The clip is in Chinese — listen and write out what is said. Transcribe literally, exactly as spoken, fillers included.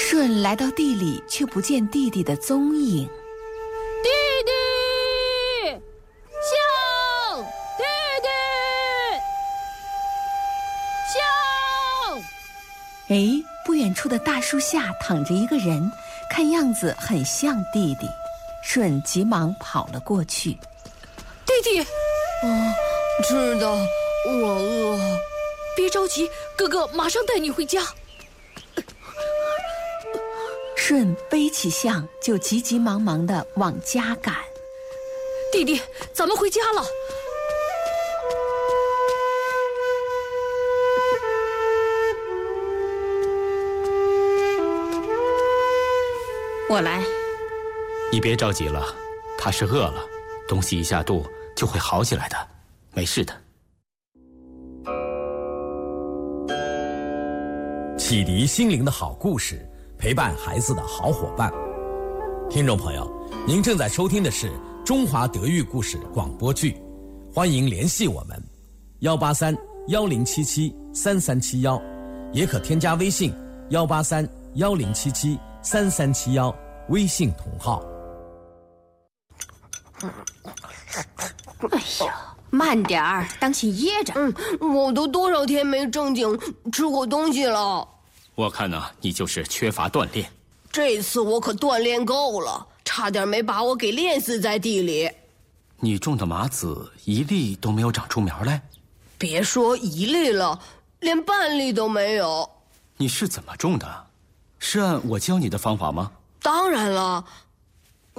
舜来到地里，却不见弟弟的踪影。 弟弟，象，弟弟，象。 哎，不远处的大树下躺着一个人，看样子很像弟弟。舜急忙跑了过去。 弟弟， 嗯，吃的，我饿。 别着急，哥哥马上带你回家。 舜背起象，就急急忙忙地往家赶。 弟弟，咱们回家了。 我来。 你别着急了，他是饿了，东西一下肚就会好起来的，没事的。 启迪心灵的好故事，陪伴孩子的好伙伴。听众朋友，您正在收听的是中华德育故事广播剧，欢迎联系我们幺八三幺零七七三三七幺，也可添加微信幺八三幺零七七三三七幺，微信同号。 哎呀，慢点儿，当心噎着。 嗯，我都多少天没正经吃过东西了。 我看呢、啊，你就是缺乏锻炼。 这次我可锻炼够了，差点没把我给练死在地里。 你种的麻籽一粒都没有长出苗来？ 别说一粒了，连半粒都没有。 你是怎么种的？是按我教你的方法吗？ 当然了，